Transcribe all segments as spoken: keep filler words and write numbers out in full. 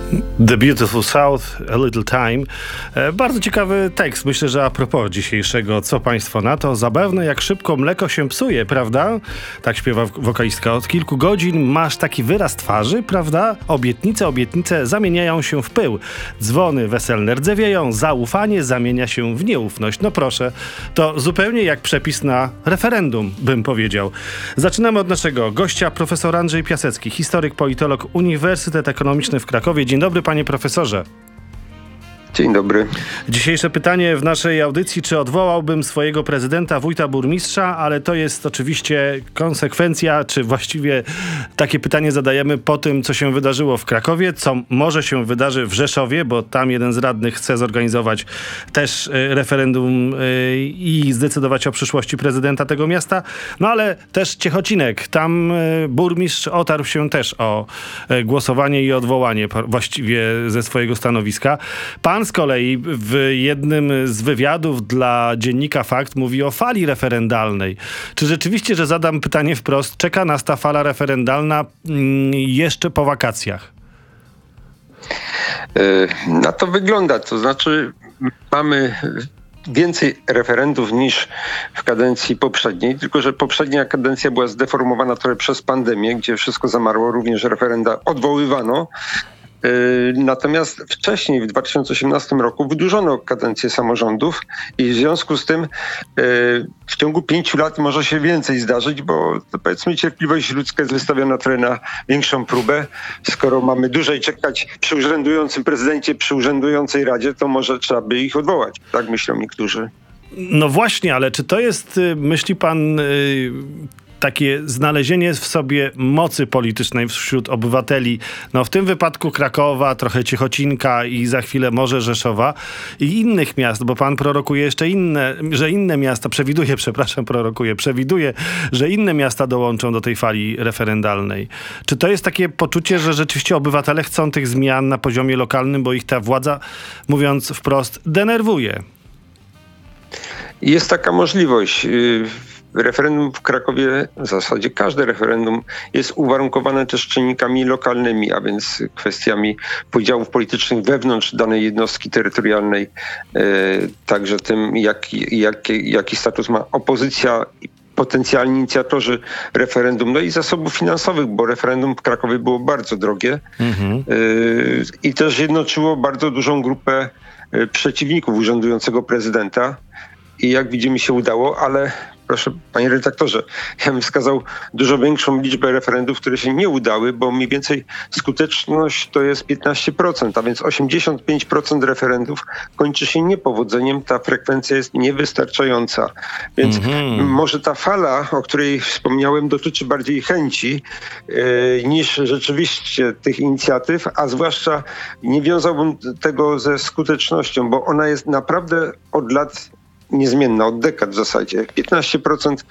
The Beautiful South, A Little Time. E, bardzo ciekawy tekst. Myślę, że a propos dzisiejszego Co Państwo na to? Zabawne, jak szybko mleko się psuje, prawda? Tak śpiewa wokalistka. Od kilku godzin masz taki wyraz twarzy, prawda? Obietnice, obietnice zamieniają się w pył. Dzwony weselne rdzewieją, zaufanie zamienia się w nieufność. No proszę, to zupełnie jak przepis na referendum, bym powiedział. Zaczynamy od naszego gościa, profesor Andrzej Piasecki, historyk, politolog, Uniwersytet Ekonomiczny w Krakowie. Dzień dobry, panie profesorze. Dzień dobry. Dzisiejsze pytanie w naszej audycji, czy odwołałbym swojego prezydenta, wójta, burmistrza, ale to jest oczywiście konsekwencja, czy właściwie takie pytanie zadajemy po tym, co się wydarzyło w Krakowie, co może się wydarzy w Rzeszowie, bo tam jeden z radnych chce zorganizować też referendum i zdecydować o przyszłości prezydenta tego miasta. No ale też Ciechocinek, tam burmistrz otarł się też o głosowanie i odwołanie właściwie ze swojego stanowiska. Pan z kolei w jednym z wywiadów dla dziennika Fakt mówi o fali referendalnej. Czy rzeczywiście, że zadam pytanie wprost, czeka nas ta fala referendalna mm, jeszcze po wakacjach? Yy, na to wygląda. To znaczy mamy więcej referendów niż w kadencji poprzedniej, tylko że poprzednia kadencja była zdeformowana trochę przez pandemię, gdzie wszystko zamarło, również referenda odwoływano. Natomiast wcześniej, w dwa tysiące osiemnastym roku, wydłużono kadencję samorządów i w związku z tym w ciągu pięciu lat może się więcej zdarzyć, bo to powiedzmy cierpliwość ludzka jest wystawiona trochę na większą próbę. Skoro mamy dłużej czekać przy urzędującym prezydencie, przy urzędującej radzie, to może trzeba by ich odwołać. Tak myślą niektórzy. No właśnie, ale czy to jest, myśli pan, yy... takie znalezienie w sobie mocy politycznej wśród obywateli, no w tym wypadku Krakowa, trochę Ciechocinka i za chwilę może Rzeszowa i innych miast, bo pan prorokuje jeszcze inne, że inne miasta, przewiduje, przepraszam, prorokuje, przewiduje, że inne miasta dołączą do tej fali referendalnej. Czy to jest takie poczucie, że rzeczywiście obywatele chcą tych zmian na poziomie lokalnym, bo ich ta władza, mówiąc wprost, denerwuje? Jest taka możliwość. Referendum w Krakowie, w zasadzie każde referendum jest uwarunkowane też czynnikami lokalnymi, a więc kwestiami podziałów politycznych wewnątrz danej jednostki terytorialnej, e, także tym, jaki, jaki, jaki status ma opozycja, potencjalni inicjatorzy referendum, no i zasobów finansowych, bo referendum w Krakowie było bardzo drogie mhm. e, i też zjednoczyło bardzo dużą grupę przeciwników urzędującego prezydenta i jak widzimy się udało, ale proszę, panie redaktorze, ja bym wskazał dużo większą liczbę referendów, które się nie udały, bo mniej więcej skuteczność to jest piętnaście procent, a więc osiemdziesiąt pięć procent referendów kończy się niepowodzeniem. Ta frekwencja jest niewystarczająca. Więc mm-hmm. może ta fala, o której wspomniałem, dotyczy bardziej chęci yy, niż rzeczywiście tych inicjatyw, a zwłaszcza nie wiązałbym tego ze skutecznością, bo ona jest naprawdę od lat niezmienna, od dekad w zasadzie. piętnaście procent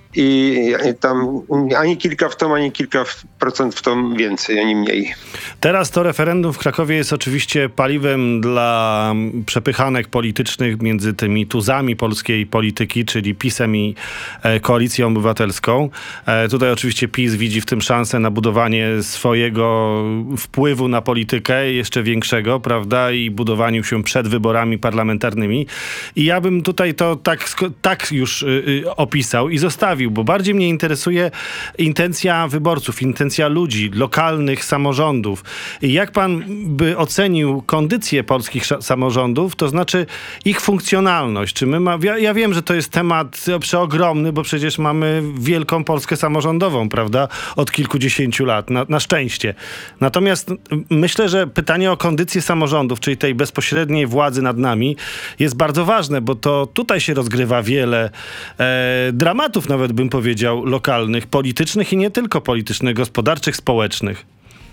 i tam ani kilka w tą, ani kilka procent w tą więcej, ani mniej. Teraz to referendum w Krakowie jest oczywiście paliwem dla przepychanek politycznych między tymi tuzami polskiej polityki, czyli PiS-em i e, Koalicją Obywatelską. E, tutaj oczywiście PiS widzi w tym szansę na budowanie swojego wpływu na politykę jeszcze większego, prawda, i budowaniu się przed wyborami parlamentarnymi. I ja bym tutaj to tak, tak już y, opisał i zostawił, bo bardziej mnie interesuje intencja wyborców, intencja ludzi, lokalnych samorządów. I jak pan by ocenił kondycję polskich samorządów, to znaczy ich funkcjonalność? Czy my ma, ja, ja wiem, że to jest temat przeogromny, bo przecież mamy wielką Polskę samorządową, prawda? Od kilkudziesięciu lat, na, na szczęście. Natomiast myślę, że pytanie o kondycję samorządów, czyli tej bezpośredniej władzy nad nami, jest bardzo ważne, bo to tutaj się rozgrywa wiele e, dramatów, nawet bym powiedział, lokalnych, politycznych i nie tylko politycznych, gospodarczych, społecznych.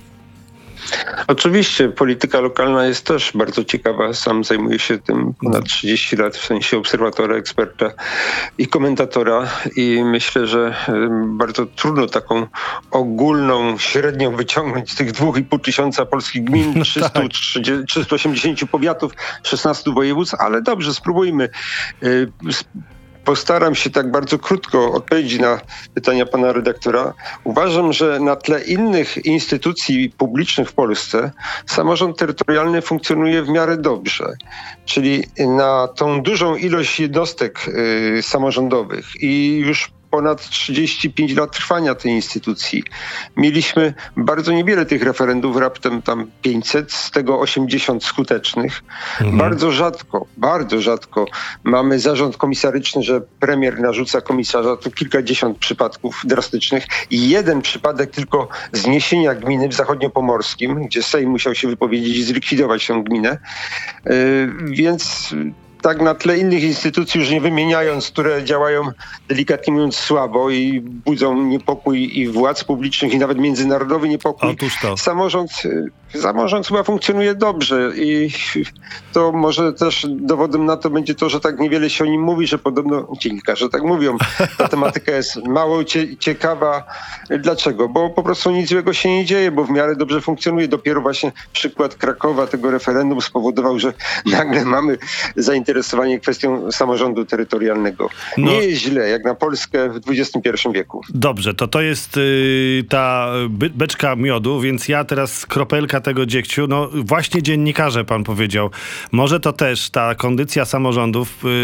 Oczywiście polityka lokalna jest też bardzo ciekawa. Sam zajmuję się tym ponad trzydzieści lat w sensie obserwatora, eksperta i komentatora i myślę, że bardzo trudno taką ogólną średnią wyciągnąć z tych dwóch i pół tysiąca polskich gmin, trzystu osiemdziesięciu powiatów, szesnastu województw, ale dobrze, spróbujmy. Postaram się tak bardzo krótko odpowiedzieć na pytania pana redaktora. Uważam, że na tle innych instytucji publicznych w Polsce samorząd terytorialny funkcjonuje w miarę dobrze. Czyli na tą dużą ilość jednostek y, samorządowych i już ponad trzydzieści pięć lat trwania tej instytucji. Mieliśmy bardzo niewiele tych referendów, raptem tam pięćset, z tego osiemdziesiąt skutecznych. Mhm. Bardzo rzadko, bardzo rzadko mamy zarząd komisaryczny, że premier narzuca komisarza. To kilkadziesiąt przypadków drastycznych i jeden przypadek tylko zniesienia gminy w zachodniopomorskim, gdzie Sejm musiał się wypowiedzieć i zlikwidować tę gminę. Yy, więc tak na tle innych instytucji, już nie wymieniając, które działają delikatnie mówiąc słabo i budzą niepokój i władz publicznych i nawet międzynarodowy niepokój. Otóż to. Samorząd, samorząd chyba funkcjonuje dobrze i to może też dowodem na to będzie to, że tak niewiele się o nim mówi, że podobno dziennikarze tak mówią. Ta tematyka jest mało cie, ciekawa. Dlaczego? Bo po prostu nic złego się nie dzieje, bo w miarę dobrze funkcjonuje. Dopiero właśnie przykład Krakowa, tego referendum spowodował, że nagle mamy zainteresowanie kwestią samorządu terytorialnego. No. Nie jest źle, jak na Polskę w dwudziestym pierwszym wieku. Dobrze, to to jest yy, ta by, beczka miodu, więc ja teraz kropelka tego dziegciu. No właśnie dziennikarze, pan powiedział. Może to też ta kondycja samorządów yy,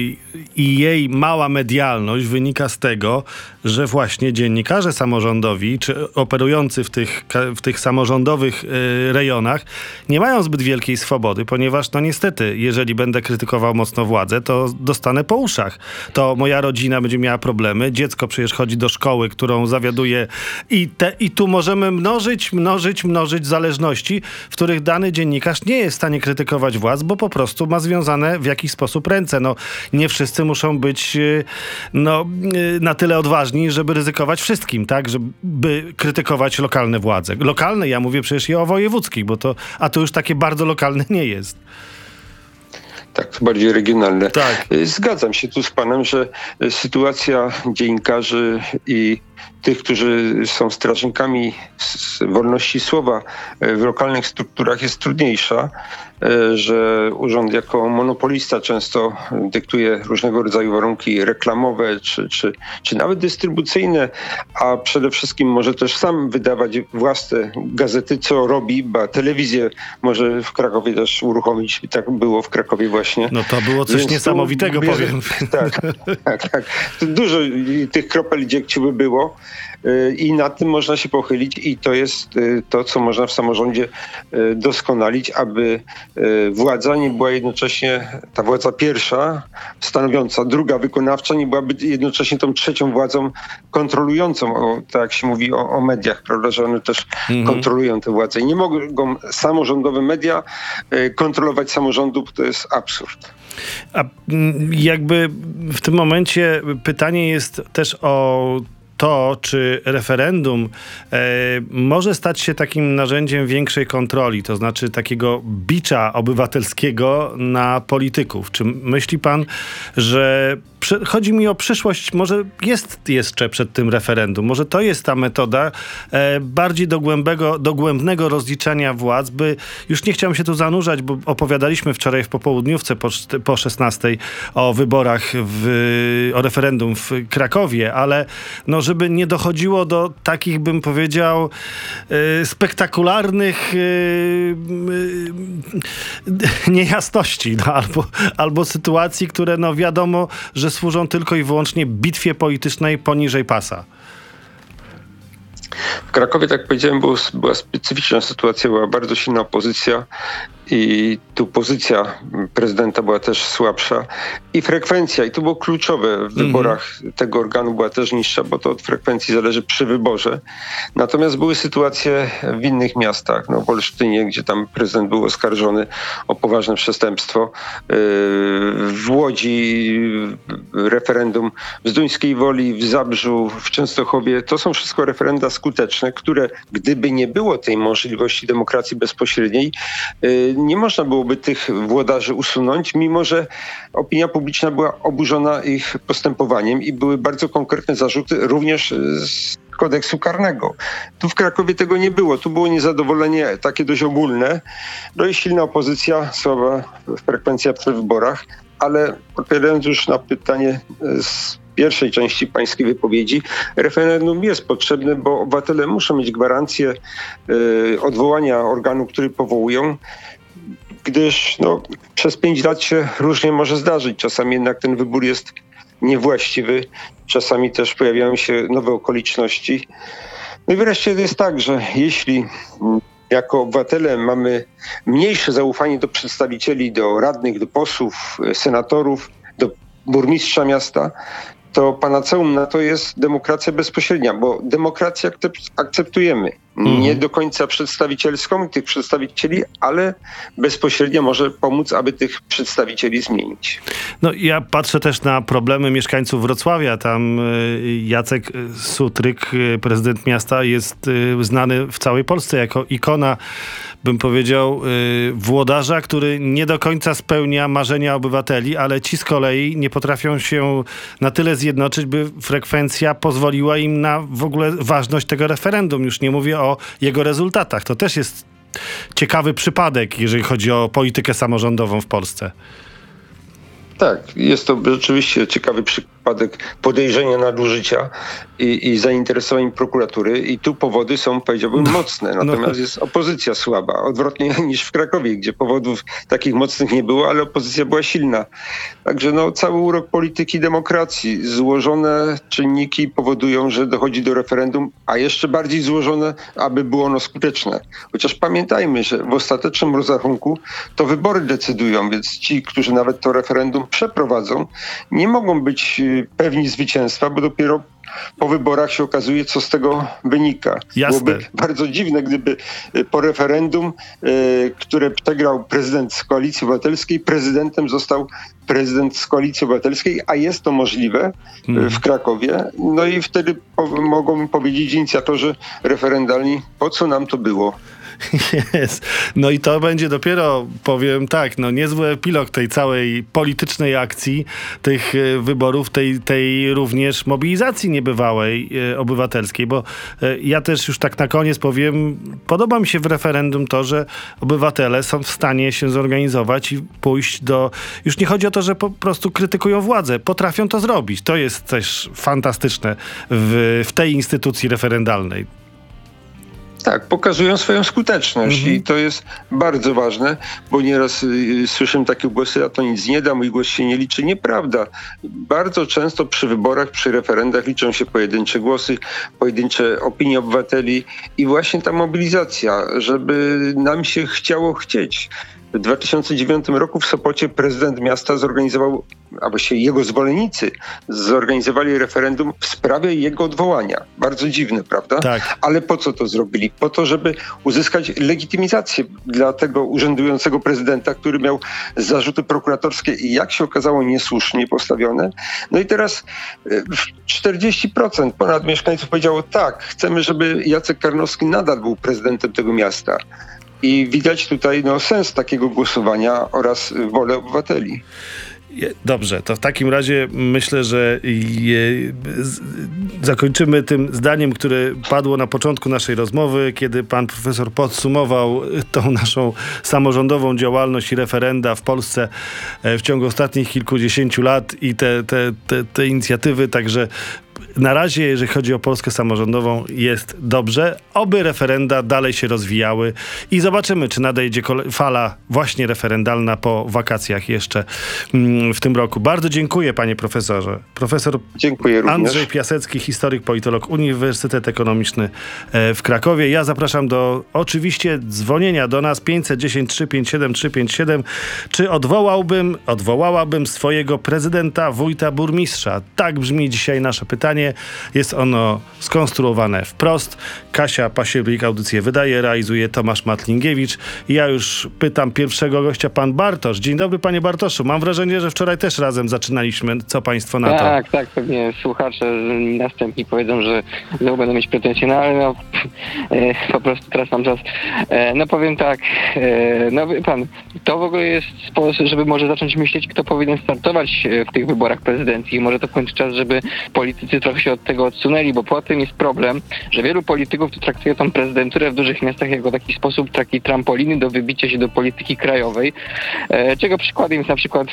i jej mała medialność wynika z tego, że właśnie dziennikarze samorządowi, czy operujący w tych, w tych samorządowych yy, rejonach, nie mają zbyt wielkiej swobody, ponieważ no niestety, jeżeli będę krytykował mocno władzę, to dostanę po uszach. To moja rodzina będzie miała problemy. Dziecko przecież chodzi do szkoły, którą zawiaduje i, te, i tu możemy mnożyć, mnożyć, mnożyć zależności, w których dany dziennikarz nie jest w stanie krytykować władz, bo po prostu ma związane w jakiś sposób ręce. No, nie wszyscy muszą być no, na tyle odważni, żeby ryzykować wszystkim, tak? Żeby krytykować lokalne władze. Lokalne, ja mówię przecież i o wojewódzkich, bo to, a to już takie bardzo lokalne nie jest. Tak, bardziej regionalne. Tak. Zgadzam się tu z panem, że sytuacja dziennikarzy i tych, którzy są strażnikami wolności słowa w lokalnych strukturach jest trudniejsza, że urząd jako monopolista często dyktuje różnego rodzaju warunki reklamowe czy, czy, czy nawet dystrybucyjne, a przede wszystkim może też sam wydawać własne gazety, co robi, ba telewizję może w Krakowie też uruchomić. Tak było w Krakowie właśnie. No to było coś Więc niesamowitego, tu, powiem. Tak, tak, tak. Dużo tych kropel dziegciu by było. I nad tym można się pochylić i to jest to, co można w samorządzie doskonalić, aby władza nie była jednocześnie, ta władza pierwsza stanowiąca, druga wykonawcza nie byłaby jednocześnie tą trzecią władzą kontrolującą, o, tak jak się mówi o, o mediach, prawda, że one też mhm. kontrolują tę władzę i nie mogą samorządowe media kontrolować samorządów, to jest absurd. A jakby w tym momencie pytanie jest też o to, czy referendum e, może stać się takim narzędziem większej kontroli, to znaczy takiego bicza obywatelskiego na polityków. Czy myśli pan, że przy, chodzi mi o przyszłość, może jest jeszcze przed tym referendum, może to jest ta metoda e, bardziej dogłębnego, dogłębnego rozliczania władz, by już nie chciałem się tu zanurzać, bo opowiadaliśmy wczoraj w popołudniówce po, po szesnastej o wyborach, w, o referendum w Krakowie, ale no, żeby nie dochodziło do takich, bym powiedział, e, spektakularnych e, e, niejasności, no, albo, albo sytuacji, które no wiadomo, że służą tylko i wyłącznie bitwie politycznej poniżej pasa. W Krakowie, tak jak powiedziałem, było, była specyficzna sytuacja, była bardzo silna opozycja i tu pozycja prezydenta była też słabsza i frekwencja, i to było kluczowe w wyborach mm-hmm. tego organu, była też niższa, bo to od frekwencji zależy przy wyborze. Natomiast były sytuacje w innych miastach, no w Olsztynie, gdzie tam prezydent był oskarżony o poważne przestępstwo, w Łodzi referendum, w Zduńskiej Woli, w Zabrzu, w Częstochowie. To są wszystko referenda skuteczne, które gdyby nie było tej możliwości demokracji bezpośredniej, nie można byłoby tych włodarzy usunąć, mimo że opinia publiczna była oburzona ich postępowaniem i były bardzo konkretne zarzuty również z kodeksu karnego. Tu w Krakowie tego nie było. Tu było niezadowolenie takie dość ogólne. No i silna opozycja, słaba frekwencja przy wyborach. ale odpowiadając już na pytanie z pierwszej części pańskiej wypowiedzi, referendum jest potrzebne, bo obywatele muszą mieć gwarancję y, odwołania organu, który powołują, gdyż no, przez pięć lat się różnie może zdarzyć. Czasami jednak ten wybór jest niewłaściwy, czasami też pojawiają się nowe okoliczności. No i wreszcie jest tak, że jeśli jako obywatele mamy mniejsze zaufanie do przedstawicieli, do radnych, do posłów, senatorów, do burmistrza miasta, to panaceum na to jest demokracja bezpośrednia, bo demokrację akceptujemy. Mhm. Nie do końca przedstawicielską tych przedstawicieli, ale bezpośrednio może pomóc, aby tych przedstawicieli zmienić. No ja patrzę też na problemy mieszkańców Wrocławia. Tam Jacek Sutryk, prezydent miasta, jest znany w całej Polsce jako ikona, bym powiedział, włodarza, który nie do końca spełnia marzenia obywateli, ale ci z kolei nie potrafią się na tyle zjednoczyć, by frekwencja pozwoliła im na w ogóle ważność tego referendum. Już nie mówię o jego rezultatach. To też jest ciekawy przypadek, jeżeli chodzi o politykę samorządową w Polsce. Tak, jest to rzeczywiście ciekawy przypadek podejrzenia nadużycia i, i zainteresowań prokuratury i tu powody są, powiedziałbym, no, mocne, natomiast no. jest opozycja słaba, odwrotnie niż w Krakowie, gdzie powodów takich mocnych nie było, ale opozycja była silna. Także no, cały urok polityki demokracji, złożone czynniki powodują, że dochodzi do referendum, a jeszcze bardziej złożone, aby było ono skuteczne. Chociaż pamiętajmy, że w ostatecznym rozrachunku to wybory decydują, więc ci, którzy nawet to referendum przeprowadzą, nie mogą być pewni zwycięstwa, bo dopiero po wyborach się okazuje, co z tego wynika. Jasne. Byłoby bardzo dziwne, gdyby po referendum, które przegrał prezydent z Koalicji Obywatelskiej, prezydentem został prezydent z Koalicji Obywatelskiej, a jest to możliwe hmm. w Krakowie. No i wtedy po- mogą powiedzieć inicjatorzy referendalni, po co nam to było. Jest. No i to będzie dopiero, powiem tak, no niezły epilog tej całej politycznej akcji, tych wyborów, tej, tej również mobilizacji niebywałej e, obywatelskiej, bo e, ja też już tak na koniec powiem, podoba mi się w referendum to, że obywatele są w stanie się zorganizować i pójść do... Już nie chodzi o to, że po prostu krytykują władzę, potrafią to zrobić. To jest też fantastyczne w, w tej instytucji referendalnej. Tak, pokazują swoją skuteczność mhm. i to jest bardzo ważne, bo nieraz y, słyszę takie głosy, a to nic nie da, mój głos się nie liczy. Nieprawda. Bardzo często przy wyborach, przy referendach liczą się pojedyncze głosy, pojedyncze opinie obywateli i właśnie ta mobilizacja, żeby nam się chciało chcieć. W dwa tysiące dziewiątym roku w Sopocie prezydent miasta zorganizował, a właściwie jego zwolennicy zorganizowali referendum w sprawie jego odwołania. Bardzo dziwne, prawda? Tak. Ale po co to zrobili? Po to, żeby uzyskać legitymizację dla tego urzędującego prezydenta, który miał zarzuty prokuratorskie i jak się okazało niesłusznie postawione. No i teraz czterdzieści procent ponad mieszkańców powiedziało tak, chcemy, żeby Jacek Karnowski nadal był prezydentem tego miasta. I widać tutaj no, sens takiego głosowania oraz wolę obywateli. Dobrze, to w takim razie myślę, że je, z, zakończymy tym zdaniem, które padło na początku naszej rozmowy, kiedy pan profesor podsumował tą naszą samorządową działalność i referenda w Polsce w ciągu ostatnich kilkudziesięciu lat i te, te, te, te inicjatywy, także na razie, jeżeli chodzi o Polskę samorządową, jest dobrze. Oby referenda dalej się rozwijały i zobaczymy, czy nadejdzie fala właśnie referendalna po wakacjach jeszcze w tym roku. Bardzo dziękuję, panie profesorze. Profesor Dziękuję również. Andrzej Piasecki, historyk, politolog, Uniwersytet Ekonomiczny w Krakowie. Ja zapraszam do oczywiście dzwonienia do nas pięćset dziesięć trzy pięćdziesiąt siedem trzysta pięćdziesiąt siedem. Czy odwołałbym, odwołałabym swojego prezydenta, wójta, burmistrza? Tak brzmi dzisiaj nasze pytanie. Jest ono skonstruowane wprost. Kasia Pasiewicz audycję wydaje, realizuje Tomasz Matlingiewicz. Ja już pytam pierwszego gościa, pan Bartosz. Dzień dobry, panie Bartoszu. Mam wrażenie, że wczoraj też razem zaczynaliśmy. Co państwo na to? Tak, tak, pewnie słuchacze następni powiedzą, że znowu będą mieć pretensje, no ale no, e, po prostu teraz mam czas. E, no powiem tak, e, no wie pan, to w ogóle jest sposób, żeby może zacząć myśleć, kto powinien startować w tych wyborach prezydenckich. Może to kończy czas, żeby politycy trochę się od tego odsunęli, bo po tym jest problem, że wielu polityków to traktuje tą prezydenturę w dużych miastach jako taki sposób, taki trampoliny do wybicia się do polityki krajowej, e, czego przykładem jest na przykład w,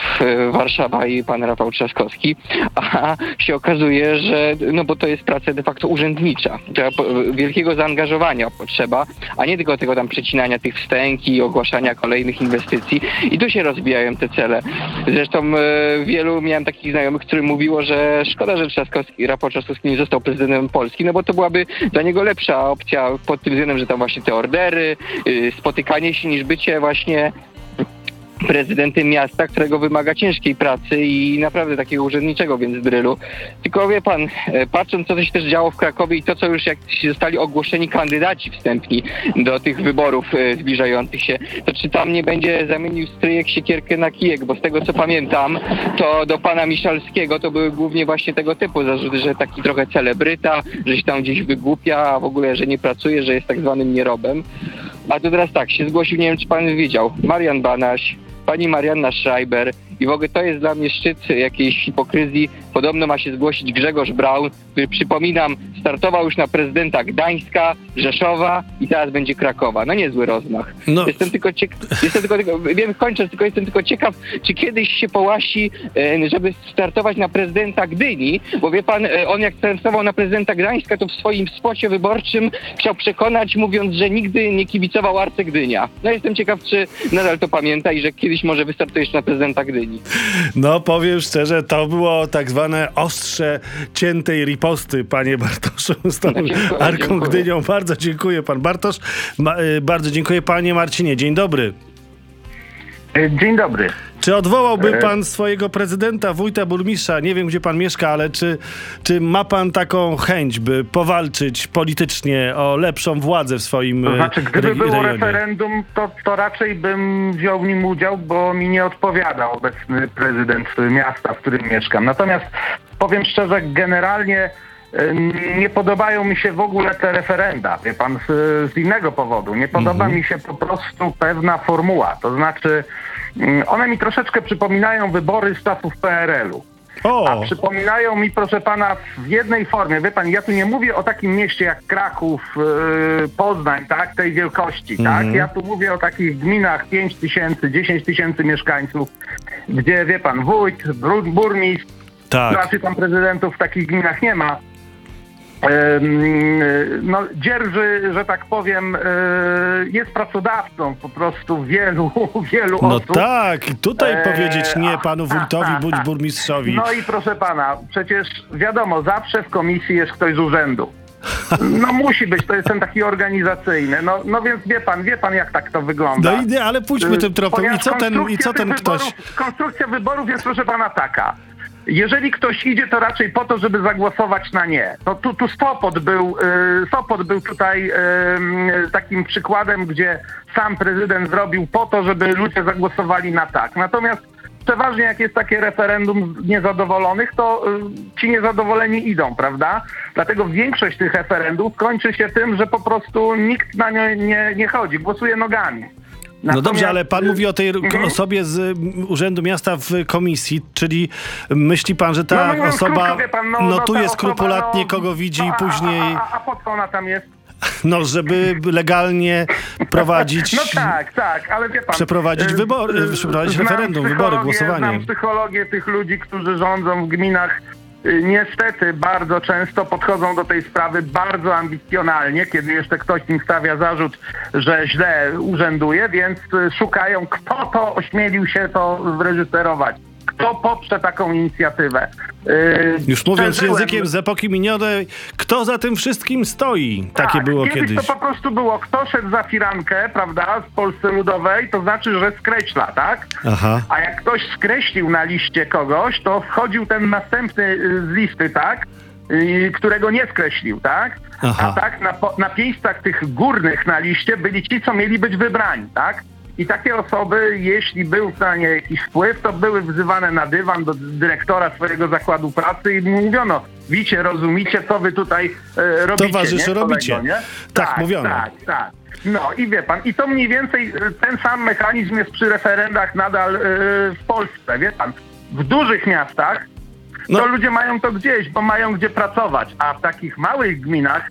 Warszawa i pan Rafał Trzaskowski, a się okazuje, że no bo to jest praca de facto urzędnicza. Trzeba wielkiego zaangażowania potrzeba, a nie tylko tego tam przecinania tych wstęg i ogłaszania kolejnych inwestycji. I tu się rozwijają te cele. Zresztą e, wielu miałem takich znajomych, którym mówiło, że szkoda, że Trzaskowski, Rafał Trzaskowski nie został prezydentem Polski, no bo to byłaby dla niego lepsza opcja pod tym względem, że tam właśnie te ordery, y, spotykanie się niż bycie właśnie prezydentem miasta, którego wymaga ciężkiej pracy i naprawdę takiego urzędniczego więc drylu. Tylko wie pan, patrząc co się też działo w Krakowie i to, co już jak zostali ogłoszeni kandydaci wstępni do tych wyborów e, zbliżających się, to czy tam nie będzie zamienił stryjek siekierkę na kijek, bo z tego co pamiętam, to do pana Miszalskiego to były głównie właśnie tego typu zarzuty, że taki trochę celebryta, że się tam gdzieś wygłupia, a w ogóle, że nie pracuje, że jest tak zwanym nierobem. A to teraz tak, się zgłosił, nie wiem czy pan wiedział, Marian Banaś, pani Marianna Schreiber i w ogóle to jest dla mnie szczyt jakiejś hipokryzji. Podobno ma się zgłosić Grzegorz Braun, który, przypominam, startował już na prezydenta Gdańska, Rzeszowa i teraz będzie Krakowa. No niezły rozmach. No. Jestem tylko ciekaw, jestem tylko, tylko, wiem, kończę, tylko jestem tylko ciekaw, czy kiedyś się połasi, żeby startować na prezydenta Gdyni, bo wie pan, on jak startował na prezydenta Gdańska, to w swoim spocie wyborczym chciał przekonać, mówiąc, że nigdy nie kibicował Arce Gdynia. No jestem ciekaw, czy nadal to pamięta i że kiedyś może wystartujesz na prezydenta Gdyni. No powiem szczerze, to było tak zwane ostrze ciętej riposty, panie Bartoszu, z tą No, dziękuję, Arką dziękuję. Gdynią. Bardzo dziękuję, pan Bartosz. Ma, y, bardzo dziękuję, panie Marcinie. Dzień dobry. Dzień dobry. Czy odwołałby pan swojego prezydenta, wójta, burmistrza? Nie wiem, gdzie pan mieszka, ale czy, czy ma pan taką chęć, by powalczyć politycznie o lepszą władzę w swoim To znaczy, gdyby re- było rejonie? referendum, to, to raczej bym wziął w nim udział, bo mi nie odpowiada obecny prezydent miasta, w którym mieszkam. Natomiast powiem szczerze, generalnie e, nie podobają mi się w ogóle te referenda. Wie pan, z, z innego powodu. Nie podoba Mhm. mi się po prostu pewna formuła. To znaczy, mm, one mi troszeczkę przypominają wybory z czasów P R L u. O, A przypominają mi, proszę pana, w jednej formie. Wie pan, ja tu nie mówię o takim mieście jak Kraków, yy, Poznań, tak, tej wielkości, tak? Mhm. Ja tu mówię o takich gminach pięć tysięcy, dziesięć tysięcy mieszkańców, gdzie, wie pan, wójt, bur- burmistrz, tak. raczej tam prezydentów w takich gminach nie ma. No, dzierży, że tak powiem, jest pracodawcą po prostu wielu, wielu No osób. tak, i tutaj Eee, powiedzieć nie panu a, wójtowi, a, a, bądź a. burmistrzowi. No i proszę pana, przecież wiadomo, zawsze w komisji jest ktoś z urzędu. No musi być, to jest ten taki organizacyjny. No, no więc wie pan, wie pan jak tak to wygląda. No i nie, ale pójdźmy tym tropem. I Ponieważ co ten, i konstrukcja co ten tych ktoś... wyborów, konstrukcja wyborów jest, proszę pana, taka. Jeżeli ktoś idzie, to raczej po to, żeby zagłosować na nie. No tu, tu Sopot był, y, Sopot był tutaj y, takim przykładem, gdzie sam prezydent zrobił po to, żeby ludzie zagłosowali na tak. Natomiast przeważnie jak jest takie referendum niezadowolonych, to y, ci niezadowoleni idą, prawda? Dlatego większość tych referendów kończy się tym, że po prostu nikt na nie nie, nie chodzi, głosuje nogami. No dobrze, ale pan y, mówi o tej mhm. osobie z mm, Urzędu Miasta w komisji, czyli myśli pan, że ta No, mówiąc osoba krótko, wie pan, no, no, notuje ta osoba, skrupulatnie, no, kogo widzi a, i później, A, a, a po co ona tam jest? no żeby legalnie prowadzić... No tak, tak, ale wie pan... Przeprowadzić y, wybory, y, przeprowadzić znam referendum, wybory, psychologię, głosowanie. Znam psychologię tych ludzi, którzy rządzą w gminach. Y, Niestety bardzo często podchodzą do tej sprawy bardzo ambicjonalnie, kiedy jeszcze ktoś im stawia zarzut, że źle urzęduje, więc y, szukają, kto to ośmielił się to wyreżyserować. Kto poprze taką inicjatywę? Yy, Już mówiąc przeżyłem- językiem z epoki minionej, kto za tym wszystkim stoi? Takie tak, było kiedyś. kiedyś. To po prostu było, kto szedł za firankę, prawda, w Polsce Ludowej, to znaczy, że skreśla, tak? Aha. A jak ktoś skreślił na liście kogoś, to wchodził ten następny y, z listy, tak? Y, którego nie skreślił, tak? Aha. A tak na, po- na miejscach tych górnych na liście byli ci, co mieli być wybrani, tak? I takie osoby, jeśli był na nie jakiś wpływ, to były wzywane na dywan do dyrektora swojego zakładu pracy i mu mówiono, wicie, rozumicie, co wy tutaj e, robicie, Towarzyszy, nie? robicie. Kolego, nie? Tak mówiono. Tak, tak. No i wie pan, i to mniej więcej e, ten sam mechanizm jest przy referendach nadal e, w Polsce, wie pan. W dużych miastach No. to ludzie mają to gdzieś, bo mają gdzie pracować, a w takich małych gminach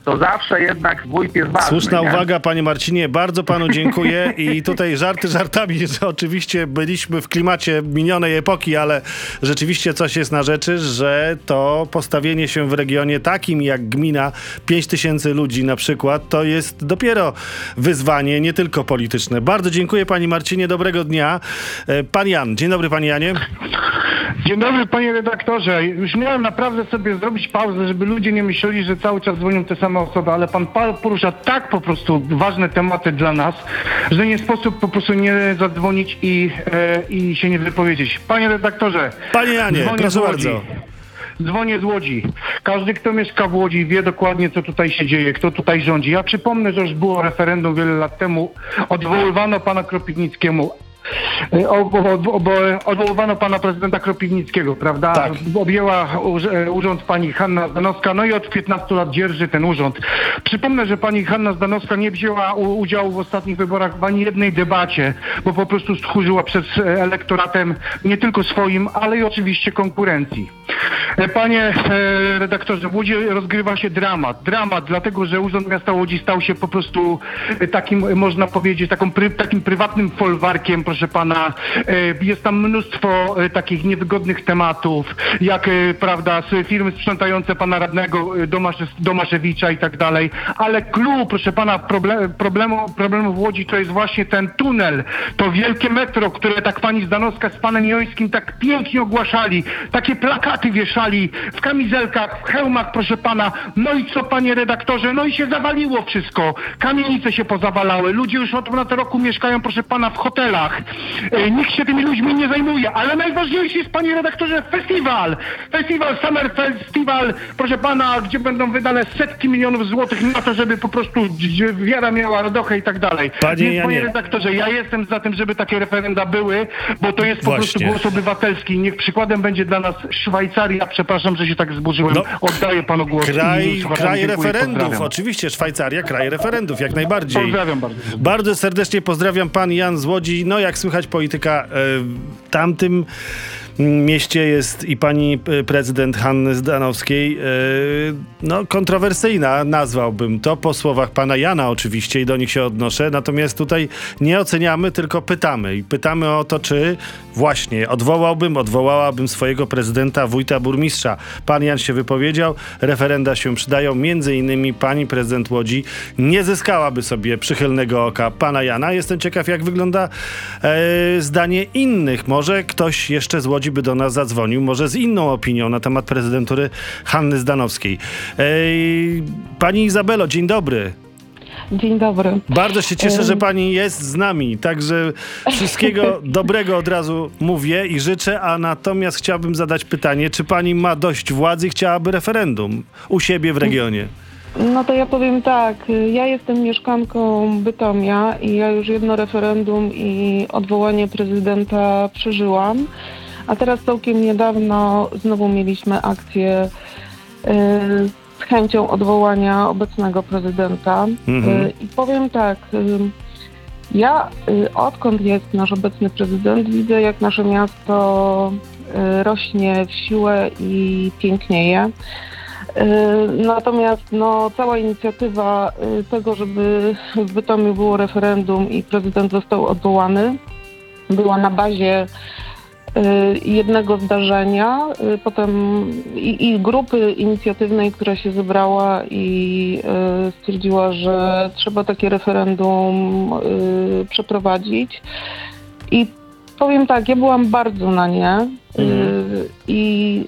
to zawsze jednak wójt jest ważny. Słuszna nie? uwaga, panie Marcinie, bardzo panu dziękuję i tutaj żarty żartami, że oczywiście byliśmy w klimacie minionej epoki, ale rzeczywiście coś jest na rzeczy, że to postawienie się w regionie takim jak gmina, pięć tysięcy ludzi na przykład, to jest dopiero wyzwanie, nie tylko polityczne. Bardzo dziękuję, pani Marcinie, dobrego dnia. Pan Jan, dzień dobry, panie Janie. Dzień dobry, panie redaktorze. Już miałem naprawdę sobie zrobić pauzę, żeby ludzie nie myśleli, że cały czas dzwonią te same osoby, ale pan porusza tak po prostu ważne tematy dla nas, że nie sposób po prostu nie zadzwonić i, e, i się nie wypowiedzieć. Panie redaktorze. Panie Janie, proszę bardzo. Dzwonię z Łodzi. Każdy, kto mieszka w Łodzi, wie dokładnie, co tutaj się dzieje, kto tutaj rządzi. Ja przypomnę, że już było referendum wiele lat temu. Odwoływano pana Kropiwnickiemu. Odwoływano pana prezydenta Kropiwnickiego, prawda? Tak. Objęła urząd pani Hanna Zdanowska, no i od piętnastu lat dzierży ten urząd. Przypomnę, że pani Hanna Zdanowska nie wzięła udziału w ostatnich wyborach w ani jednej debacie, bo po prostu stchórzyła przed elektoratem nie tylko swoim, ale i oczywiście konkurencji. Panie redaktorze, w Łodzi rozgrywa się dramat. Dramat, dlatego że Urząd Miasta Łodzi stał się po prostu takim, można powiedzieć, taką, takim prywatnym folwarkiem, proszę pana. Jest tam mnóstwo takich niewygodnych tematów, jak, prawda, firmy sprzątające pana radnego Domasze, Domaszewicza i tak dalej. Ale clue, proszę pana, problem, problemu, problemu w Łodzi to jest właśnie ten tunel, to wielkie metro, które tak pani Zdanowska z panem Jońskim tak pięknie ogłaszali. Takie plakaty wieszali w kamizelkach, w hełmach, proszę pana. No i co, panie redaktorze? No i się zawaliło wszystko. Kamienice się pozawalały. Ludzie już od ponad roku mieszkają, proszę pana, w hotelach. E, nikt się tymi ludźmi nie zajmuje. Ale najważniejszy jest, panie redaktorze, festiwal. Festiwal, Summer Festival, proszę pana, gdzie będą wydane setki milionów złotych na to, żeby po prostu wiara miała radochę i tak dalej. Panie Więc, Janie, panie redaktorze, ja jestem za tym, żeby takie referenda były, bo to jest po Właśnie. prostu głos obywatelski. Niech przykładem będzie dla nas Szwajcaria. Przepraszam, że się tak zburzyłem. No, Oddaję panu głos. Kraj, I kraj dziękuję, referendów, pozdrawiam. oczywiście, Szwajcaria, kraj referendów, jak najbardziej. Pozdrawiam bardzo. Bardzo serdecznie pozdrawiam, pan Jan z Łodzi. No, jak słychać, polityka w tamtym mieście jest i pani prezydent Hanny Zdanowskiej no, kontrowersyjna, nazwałbym to, po słowach pana Jana oczywiście i do nich się odnoszę, natomiast tutaj nie oceniamy, tylko pytamy i pytamy o to, czy właśnie odwołałbym, odwołałabym swojego prezydenta, wójta, burmistrza. Pan Jan się wypowiedział, referenda się przydają, między innymi pani prezydent Łodzi nie zyskałaby sobie przychylnego oka pana Jana. Jestem ciekaw, jak wygląda e, zdanie innych. Może ktoś jeszcze z Łodzi by do nas zadzwonił, może z inną opinią na temat prezydentury Hanny Zdanowskiej. Ej, pani Izabelo, dzień dobry. Dzień dobry. Bardzo się cieszę, że pani jest z nami, także wszystkiego dobrego od razu mówię i życzę, a natomiast chciałbym zadać pytanie, czy pani ma dość władzy i chciałaby referendum u siebie w regionie? No to ja powiem tak, ja jestem mieszkanką Bytomia i ja już jedno referendum i odwołanie prezydenta przeżyłam, a teraz całkiem niedawno znowu mieliśmy akcję yy, z chęcią odwołania obecnego prezydenta. Mhm. Yy, I powiem tak, yy, ja yy, odkąd jest nasz obecny prezydent, widzę, jak nasze miasto yy, rośnie w siłę i pięknieje. Natomiast no, cała inicjatywa tego, żeby w Bytomiu było referendum i prezydent został odwołany, była na bazie jednego zdarzenia, potem i, i grupy inicjatywnej, która się zebrała i stwierdziła, że trzeba takie referendum przeprowadzić. I powiem tak, ja byłam bardzo na nie mhm. i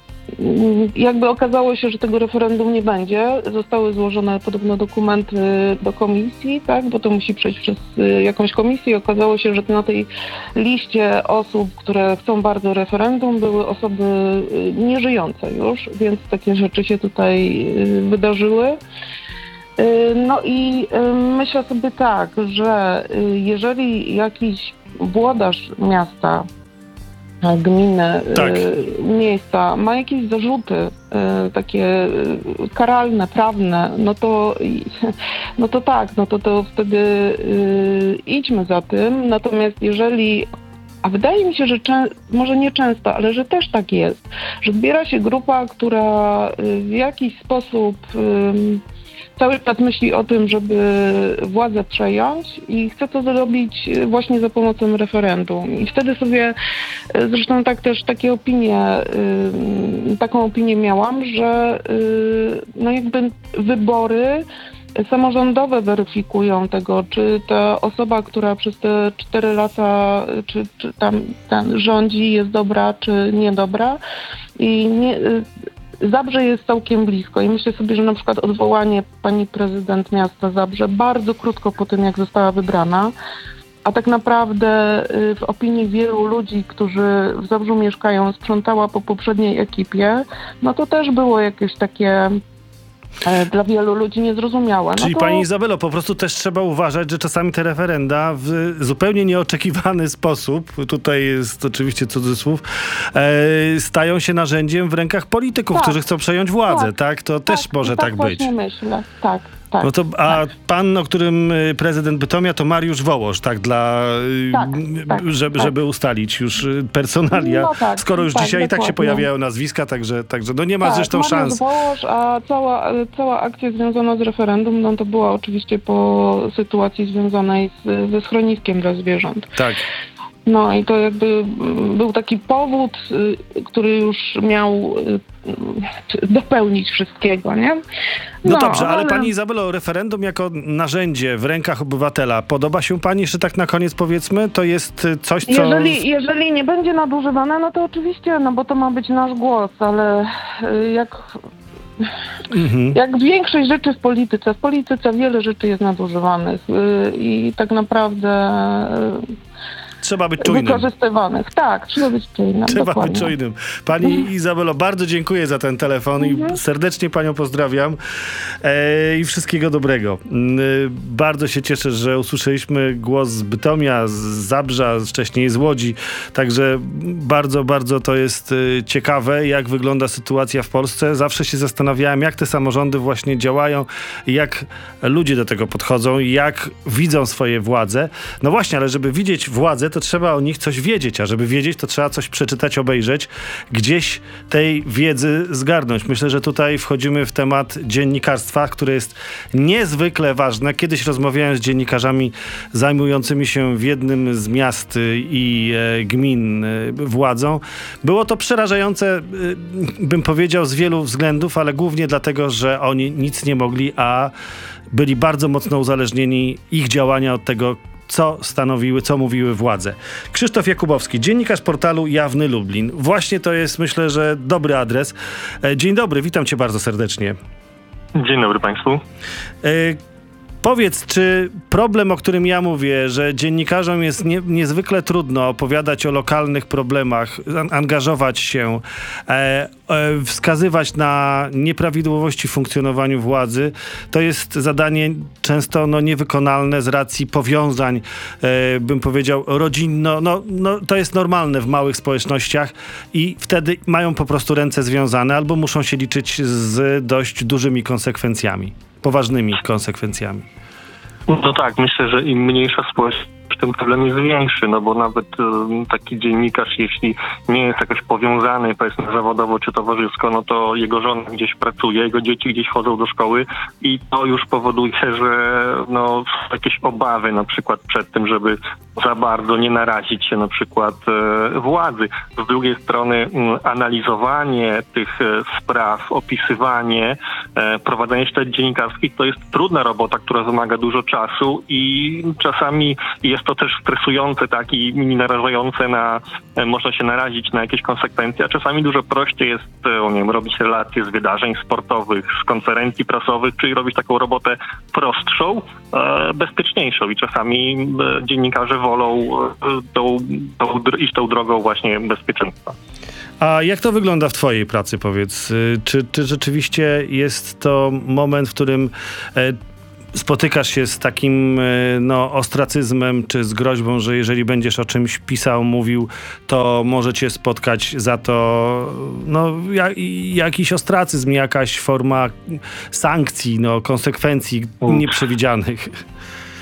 jakby okazało się, że tego referendum nie będzie. Zostały złożone podobno dokumenty do komisji, tak, bo to musi przejść przez jakąś komisję. Okazało się, że na tej liście osób, które chcą bardzo referendum, były osoby nieżyjące już, więc takie rzeczy się tutaj wydarzyły. No i myślę sobie tak, że jeżeli jakiś włodarz miasta, gminy, tak. miejsca ma jakieś zarzuty takie karalne, prawne, no to no to tak, no to, to wtedy idźmy za tym. Natomiast jeżeli, a wydaje mi się, że czę, może nie często, ale że też tak jest, że zbiera się grupa, która w jakiś sposób cały czas myśli o tym, żeby władzę przejąć i chce to zrobić właśnie za pomocą referendum. I wtedy sobie, zresztą tak też takie opinie, taką opinię miałam, że no jakby wybory samorządowe weryfikują tego, czy ta osoba, która przez te cztery lata czy, czy tam ten rządzi, jest dobra, czy niedobra. I nie, Zabrze jest całkiem blisko i myślę sobie, że na przykład odwołanie pani prezydent miasta Zabrze bardzo krótko po tym, jak została wybrana, a tak naprawdę w opinii wielu ludzi, którzy w Zabrzu mieszkają, sprzątała po poprzedniej ekipie, no to też było jakieś takie dla wielu ludzi niezrozumiałe. Czyli no to... pani Izabelo, po prostu też trzeba uważać, że czasami te referenda w zupełnie nieoczekiwany sposób, tutaj jest oczywiście cudzysłów, e, stają się narzędziem w rękach polityków, tak, którzy chcą przejąć władzę, tak? tak? To tak, też może tak, tak być. Tak myślę, tak. Tak, no to, a tak. pan, o którym prezydent Bytomia, to Mariusz Wołosz, tak, dla, tak, tak żeby, tak. żeby ustalić już personalia, no tak, skoro już tak, dzisiaj dokładnie. tak się pojawiają nazwiska, także, także no nie ma tak, zresztą Mariusz szans. Wołosz, a cała, cała akcja związana z referendum, no to była oczywiście po sytuacji związanej z, ze schroniskiem dla zwierząt. Tak. No i to jakby był taki powód, który już miał dopełnić wszystkiego, nie? No, no dobrze, ale, ale pani Izabelo, referendum jako narzędzie w rękach obywatela, podoba się pani, jeszcze tak na koniec powiedzmy? To jest coś, co... Jeżeli, jeżeli nie będzie nadużywane, no to oczywiście, no bo to ma być nasz głos, ale jak... Mhm. Jak większość rzeczy w polityce, w polityce wiele rzeczy jest nadużywanych i tak naprawdę... Trzeba być czujnym. Wykorzystywanych. Tak, trzeba być czujnym. Trzeba dokładnie. być czujnym. Pani Izabelo, bardzo dziękuję za ten telefon mhm. i serdecznie panią pozdrawiam e, i wszystkiego dobrego. E, bardzo się cieszę, że usłyszeliśmy głos z Bytomia, z Zabrza, wcześniej z Łodzi. Także bardzo, bardzo to jest e, ciekawe, jak wygląda sytuacja w Polsce. Zawsze się zastanawiałem, jak te samorządy właśnie działają, jak ludzie do tego podchodzą, jak widzą swoje władze. No właśnie, ale żeby widzieć władzę, to trzeba o nich coś wiedzieć, a żeby wiedzieć, to trzeba coś przeczytać, obejrzeć, gdzieś tej wiedzy zgarnąć. Myślę, że tutaj wchodzimy w temat dziennikarstwa, które jest niezwykle ważne. Kiedyś rozmawiałem z dziennikarzami zajmującymi się w jednym z miast i e, gmin e, władzą. Było to przerażające, e, bym powiedział, z wielu względów, ale głównie dlatego, że oni nic nie mogli, a byli bardzo mocno uzależnieni ich działania od tego, co stanowiły, co mówiły władze. Krzysztof Jakubowski, dziennikarz portalu Jawny Lublin. Właśnie to jest, myślę, że dobry adres. Dzień dobry, witam cię bardzo serdecznie. Dzień dobry państwu. E, Powiedz, czy problem, o którym ja mówię, że dziennikarzom jest nie, niezwykle trudno opowiadać o lokalnych problemach, angażować się, e, e, wskazywać na nieprawidłowości w funkcjonowaniu władzy, to jest zadanie często no, niewykonalne z racji powiązań, e, bym powiedział, rodzinno. No, no, to jest normalne w małych społecznościach i wtedy mają po prostu ręce związane albo muszą się liczyć z dość dużymi konsekwencjami. Poważnymi konsekwencjami. No tak, myślę, że im mniejsza społeczność, tym problem jest większy, no bo nawet um, taki dziennikarz, jeśli nie jest jakoś powiązany, powiedzmy zawodowo czy towarzysko, no to jego żona gdzieś pracuje, jego dzieci gdzieś chodzą do szkoły i to już powoduje, że no jakieś obawy na przykład przed tym, żeby za bardzo nie narazić się na przykład e, władzy. Z drugiej strony m, analizowanie tych e, spraw, opisywanie, e, prowadzenie śledztw dziennikarskich to jest trudna robota, która wymaga dużo czasu i czasami jest to też stresujące, tak, i narażające na, e, można się narazić na jakieś konsekwencje, a czasami dużo prościej jest, e, nie wiem, robić relacje z wydarzeń sportowych, z konferencji prasowych, czyli robić taką robotę prostszą, e, bezpieczniejszą i czasami e, dziennikarze wolą e, tą, tą, iść tą drogą właśnie bezpieczeństwa. A jak to wygląda w twojej pracy, powiedz? Czy, czy rzeczywiście jest to moment, w którym e, spotykasz się z takim no, ostracyzmem czy z groźbą, że jeżeli będziesz o czymś pisał, mówił, to może cię spotkać za to no, jak, jakiś ostracyzm, jakaś forma sankcji, no, konsekwencji nieprzewidzianych?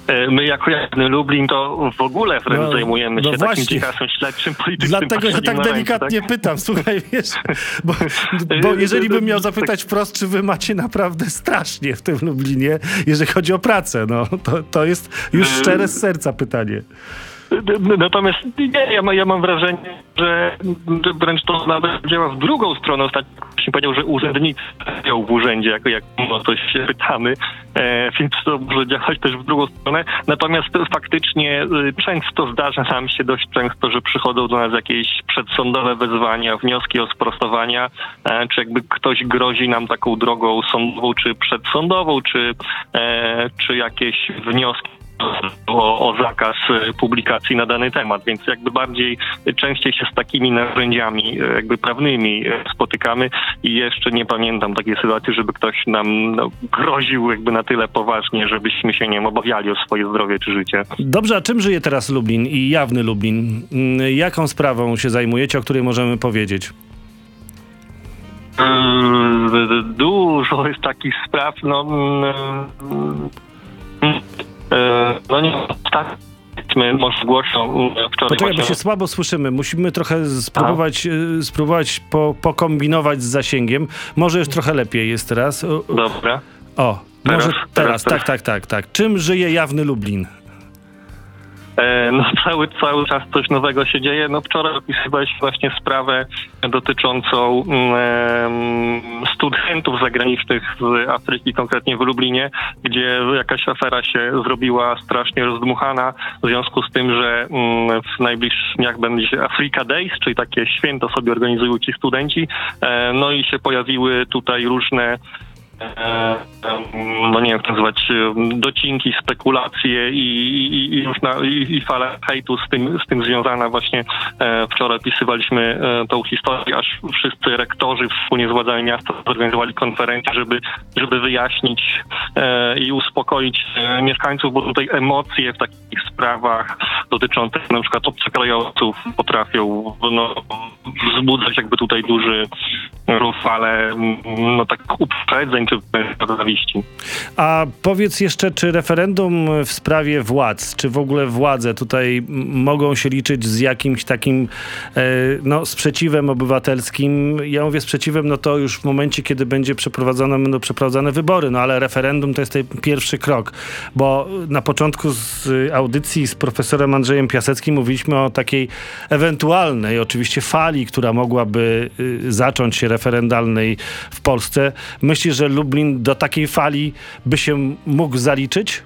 My jako Jawny Lublin to w ogóle wręcz no, zajmujemy no się właśnie. takim dziekasem śledczym, politycznym. Dlatego ja tak delikatnie tak? pytam, słuchaj, wiesz, bo, bo jeżeli bym miał zapytać wprost, czy wy macie naprawdę strasznie w tym Lublinie, jeżeli chodzi o pracę, no to, to jest już szczere z serca pytanie. Natomiast nie, ja, ja mam wrażenie, że wręcz to nawet działa w drugą stronę. Ostatnio ktoś mi powiedział, że urzędnicy w urzędzie, jako jak o coś się pytamy, e, więc to może działać też w drugą stronę. Natomiast faktycznie e, często zdarza nam się dość często, że przychodzą do nas jakieś przedsądowe wezwania, wnioski o sprostowania, e, czy jakby ktoś grozi nam taką drogą sądową, czy przedsądową, czy, e, czy jakieś wnioski O, o zakaz publikacji na dany temat, więc jakby bardziej częściej się z takimi narzędziami jakby prawnymi spotykamy i jeszcze nie pamiętam takiej sytuacji, żeby ktoś nam no, groził jakby na tyle poważnie, żebyśmy się nie obawiali o swoje zdrowie czy życie. Dobrze, a czym żyje teraz Lublin i Jawny Lublin? Jaką sprawą się zajmujecie, o której możemy powiedzieć? Dużo jest takich spraw, no... No nie, tak, może głośno wczoraj... Poczekaj, właśnie... bo się słabo słyszymy. Musimy trochę spróbować, spróbować po, pokombinować z zasięgiem. Może już trochę lepiej jest teraz. O, Dobra. O, teraz, może teraz. teraz, Tak, teraz. tak, tak, tak. Czym żyje Jawny Lublin? No cały, cały czas coś nowego się dzieje. No wczoraj opisywałeś właśnie sprawę dotyczącą um, studentów zagranicznych z Afryki, konkretnie w Lublinie, gdzie jakaś afera się zrobiła strasznie rozdmuchana w związku z tym, że um, w najbliższych dniach będzie Africa Days, czyli takie święto sobie organizują ci studenci. E, no i się pojawiły tutaj różne no nie wiem, jak to nazywać, docinki, spekulacje i, i, i, już na, i, i fala hejtu z tym, z tym związana. Właśnie e, wczoraj opisywaliśmy e, tą historię, aż wszyscy rektorzy wspólnie z władzami miasta zorganizowali konferencję, żeby, żeby wyjaśnić e, i uspokoić e, mieszkańców, bo tutaj emocje w takich sprawach dotyczących na przykład obcokrajowców potrafią no, wzbudzać jakby tutaj duży ruch, ale no tak uprzedzeń czy zawiści. A powiedz jeszcze, czy referendum w sprawie władz, czy w ogóle władze tutaj mogą się liczyć z jakimś takim e, no, sprzeciwem obywatelskim? Ja mówię sprzeciwem, no to już w momencie, kiedy będzie przeprowadzone, będą przeprowadzone wybory, no ale referendum to jest ten pierwszy krok, bo na początku z audycji z profesorem Andrzejem Piaseckim mówiliśmy o takiej ewentualnej oczywiście fali, która mogłaby y, zacząć się referendalnej w Polsce. Myślisz, że Lublin do takiej fali by się mógł zaliczyć?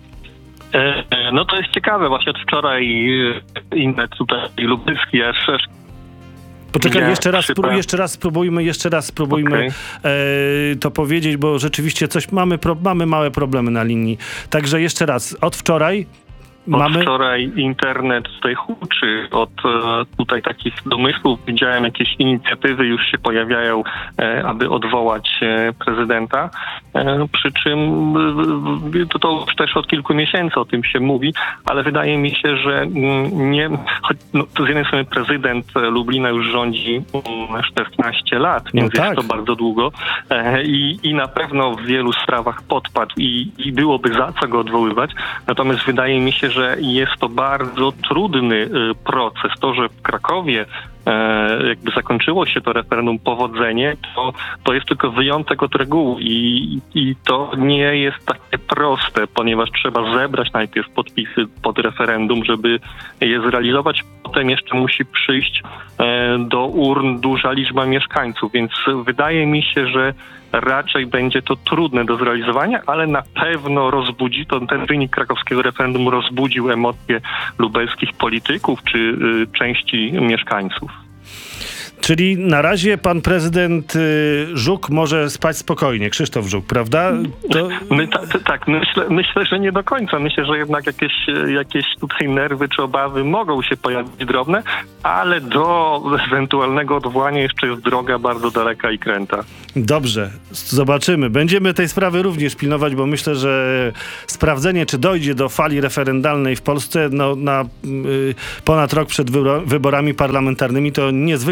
No to jest ciekawe. Właśnie od wczoraj inne tutaj lubelski aż, aż Poczekaj, nie, jeszcze raz, przypa... spró- jeszcze raz spróbujmy, jeszcze raz spróbujmy okay. e, to powiedzieć, bo rzeczywiście coś mamy, pro- mamy małe problemy na linii. Także jeszcze raz, od wczoraj Od mamy... wczoraj internet tutaj huczy od e, tutaj takich domysłów. Widziałem jakieś inicjatywy już się pojawiają, e, aby odwołać e, prezydenta. E, przy czym e, to, to już też od kilku miesięcy o tym się mówi, ale wydaje mi się, że m, nie... Choć, no, z jednej strony prezydent Lublina już rządzi m, czternaście lat, więc no tak. jest to bardzo długo e, i, i na pewno w wielu sprawach podpadł i, i byłoby za co go odwoływać. Natomiast wydaje mi się, że że jest to bardzo trudny proces. To, że w Krakowie e, jakby zakończyło się to referendum powodzenie, to, to jest tylko wyjątek od reguły i, i to nie jest takie proste, ponieważ trzeba zebrać najpierw podpisy pod referendum, żeby je zrealizować. Potem jeszcze musi przyjść e, do urn duża liczba mieszkańców, więc wydaje mi się, że raczej będzie to trudne do zrealizowania, ale na pewno rozbudzi, to ten wynik krakowskiego referendum rozbudził emocje lubelskich polityków czy y, części mieszkańców. Czyli na razie pan prezydent y, Żuk może spać spokojnie, Krzysztof Żuk, prawda? To... My, ta, ta, tak, myślę, myślę, że nie do końca. Myślę, że jednak jakieś, jakieś tutaj nerwy czy obawy mogą się pojawić drobne, ale do ewentualnego odwołania jeszcze jest droga bardzo daleka i kręta. Dobrze, zobaczymy. Będziemy tej sprawy również pilnować, bo myślę, że sprawdzenie, czy dojdzie do fali referendalnej w Polsce no, na y, ponad rok przed wyborami parlamentarnymi, to niezwykłe zjawisko.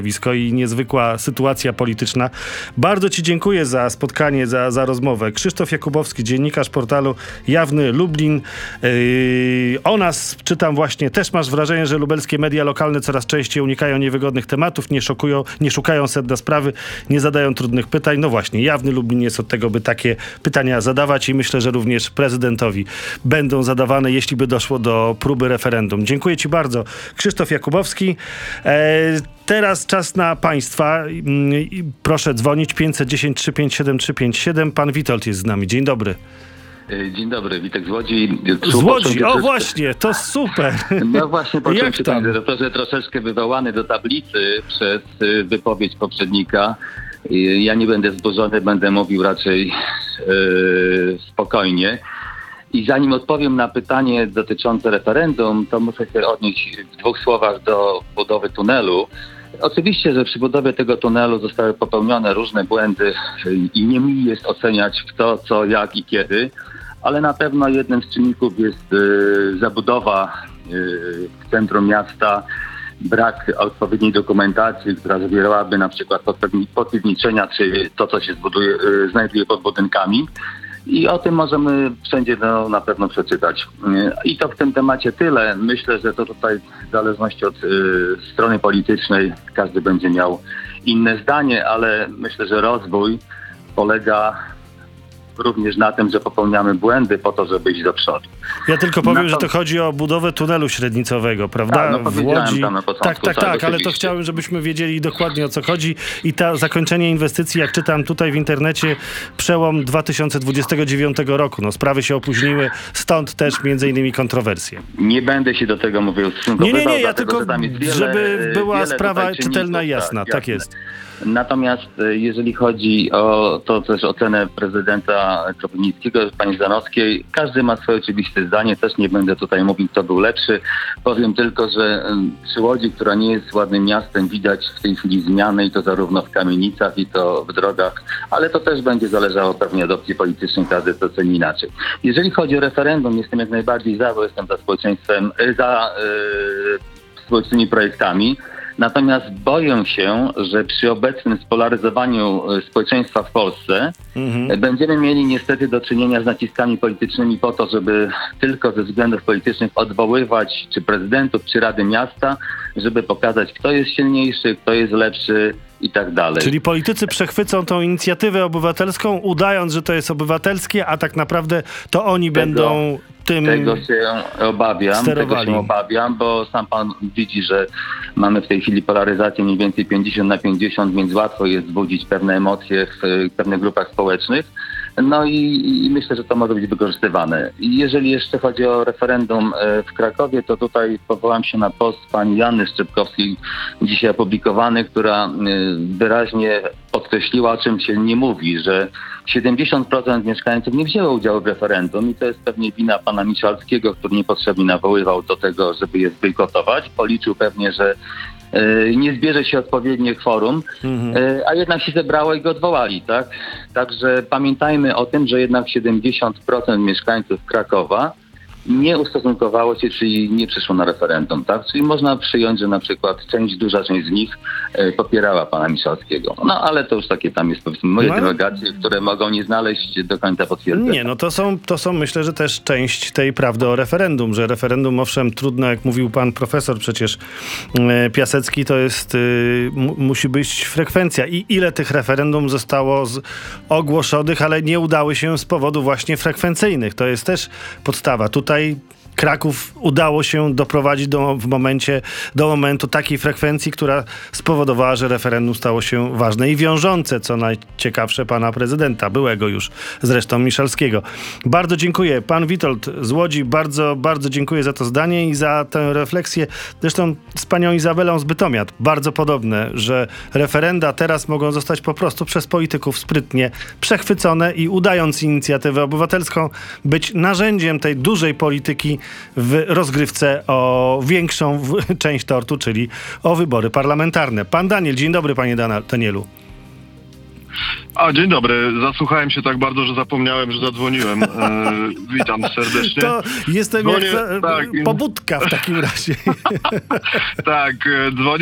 zjawisko i niezwykła sytuacja polityczna. Bardzo ci dziękuję za spotkanie, za, za rozmowę. Krzysztof Jakubowski, dziennikarz portalu Jawny Lublin. Yy, o nas czytam właśnie, też masz wrażenie, że lubelskie media lokalne coraz częściej unikają niewygodnych tematów, nie szokują, nie szukają sedna sprawy, nie zadają trudnych pytań. No właśnie, Jawny Lublin jest od tego, by takie pytania zadawać i myślę, że również prezydentowi będą zadawane, jeśli by doszło do próby referendum. Dziękuję ci bardzo. Krzysztof Jakubowski. E, teraz czas na państwa. Proszę dzwonić pięćset dziesięć trzysta pięćdziesiąt siedem trzysta pięćdziesiąt siedem. Pan Witold jest z nami. Dzień dobry. Dzień dobry, Witek z Łodzi. Z Łodzi, o właśnie, to super. No właśnie, poczułem Jak się, tam? panie dyrektorze, troszeczkę wywołany do tablicy przez y, wypowiedź poprzednika. Y, Ja nie będę zburzony, będę mówił raczej y, spokojnie. I zanim odpowiem na pytanie dotyczące referendum, to muszę się odnieść w dwóch słowach do budowy tunelu. Oczywiście, że przy budowie tego tunelu zostały popełnione różne błędy i nie mi jest oceniać kto, co, jak i kiedy, ale na pewno jednym z czynników jest y, zabudowa y, w centrum miasta, brak odpowiedniej dokumentacji, która zawierałaby na przykład podpiwniczenia, czy to, co się zbuduje, y, znajduje pod budynkami. I o tym możemy wszędzie no, na pewno przeczytać. I to w tym temacie tyle. Myślę, że to tutaj w zależności od y, strony politycznej każdy będzie miał inne zdanie, ale myślę, że rozwój polega również na tym, że popełniamy błędy po to, żeby iść do przodu. Ja tylko powiem, Na że to- to chodzi o budowę tunelu średnicowego, prawda? Tak, no w powiedziałem Łodzi. tam na początku, Tak, tak, tak, tak, ale to oczywiście. chciałem, żebyśmy wiedzieli dokładnie, o co chodzi. I ta zakończenie inwestycji, jak czytam tutaj w internecie, przełom dwa tysiące dwudziestego dziewiątego roku. No, sprawy się opóźniły, stąd też między innymi kontrowersje. Nie będę się do tego mówił Nie, stosunkowywał, nie, nie, ja dlatego, tylko, że tam jest wiele, żeby była wiele sprawa tutaj czynników, czytelna i jasna. Tak jasne. jest. Natomiast e, jeżeli chodzi o to też ocenę prezydenta Kropiwnickiego, pani Zdanowskiej, każdy ma swoje oczywiste zdanie, też nie będę tutaj mówił, kto był lepszy. Powiem tylko, że em, przy Łodzi, która nie jest ładnym miastem, widać w tej chwili zmiany i to zarówno w kamienicach, i to w drogach, ale to też będzie zależało pewnie od opcji politycznej, każdy to ceni inaczej. Jeżeli chodzi o referendum, jestem jak najbardziej za, bo jestem za społeczeństwem, e, za e, społecznymi projektami. Natomiast boję się, że przy obecnym spolaryzowaniu e, społeczeństwa w Polsce Mhm. e, będziemy mieli niestety do czynienia z naciskami politycznymi po to, żeby tylko ze względów politycznych odwoływać czy prezydentów, czy Rady Miasta, żeby pokazać, kto jest silniejszy, kto jest lepszy i tak dalej. Czyli politycy przechwycą tą inicjatywę obywatelską, udając, że to jest obywatelskie, a tak naprawdę to oni Tego- będą tym... Tego się obawiam, sterowali. tego się obawiam, bo sam pan widzi, że mamy w tej chwili polaryzację mniej więcej pięćdziesiąt na pięćdziesiąt, więc łatwo jest wzbudzić pewne emocje w e, pewnych grupach społecznych. No i, i myślę, że to może być wykorzystywane. I jeżeli jeszcze chodzi o referendum e, w Krakowie, to tutaj powołam się na post pani Janny Szczypkowskiej, dzisiaj opublikowany, która e, wyraźnie podkreśliła, o czym się nie mówi, że siedemdziesiąt procent mieszkańców nie wzięło udziału w referendum i to jest pewnie wina pana Miszalskiego, który niepotrzebnie nawoływał do tego, żeby je zbojkotować. Policzył pewnie, że e, nie zbierze się odpowiednie kworum, Mhm. e, a jednak się zebrało i go odwołali, tak? Także pamiętajmy o tym, że jednak siedemdziesiąt procent mieszkańców Krakowa nie ustosunkowało się, czyli nie przyszło na referendum, tak? Czyli można przyjąć, że na przykład część, duża część z nich e, popierała pana Miszalskiego. No ale to już takie tam jest, powiedzmy, moje No. dywagacje, które mogą nie znaleźć do końca potwierdzenia. Nie, no to są, to są myślę, że też część tej prawdy o referendum, że referendum owszem trudno, jak mówił pan profesor przecież e, Piasecki, to jest, y, mu, musi być frekwencja. I ile tych referendum zostało z, ogłoszonych, ale nie udały się z powodu właśnie frekwencyjnych. To jest też podstawa. Tutaj Kraków udało się doprowadzić do, w momencie, do momentu takiej frekwencji, która spowodowała, że referendum stało się ważne i wiążące, co najciekawsze pana prezydenta, byłego już zresztą Miszalskiego. Bardzo dziękuję. Pan Witold z Łodzi, bardzo, bardzo dziękuję za to zdanie i za tę refleksję. Zresztą z panią Izabelą z Bytomia bardzo podobne, że referenda teraz mogą zostać po prostu przez polityków sprytnie przechwycone i udając inicjatywę obywatelską być narzędziem tej dużej polityki w rozgrywce o większą w, część tortu, czyli o wybory parlamentarne. Pan Daniel, dzień dobry panie Dana- Danielu. A, dzień dobry. Zasłuchałem się tak bardzo, że zapomniałem, że zadzwoniłem. E, witam serdecznie. To jestem Dzwonię, jak tak, pobudka w takim razie. Tak, e, dzwonię